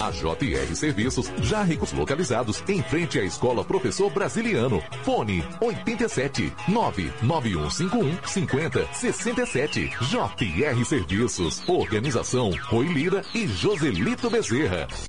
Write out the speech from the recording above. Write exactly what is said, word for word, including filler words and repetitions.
A J R Serviços, já ricos localizados em frente à Escola Professor Brasiliano. Fone oito sete nove nove um cinco um cinco zero seis sete. J R Serviços. Organização Rui Lira e Joselito Bezerra.